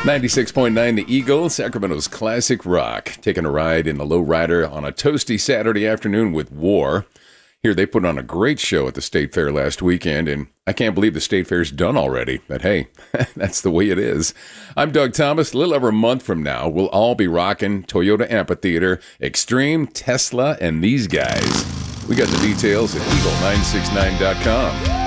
96.9 The Eagle, Sacramento's classic rock. Taking a ride in the lowrider on a toasty Saturday afternoon with War. Here, they put on a great show at the State Fair last weekend, and I can't believe the State Fair's done already. But hey, that's the way it is. I'm Doug Thomas. A little over a month from now, we'll all be rocking Toyota Amphitheater, Extreme, Tesla, and these guys. We got the details at eagle969.com.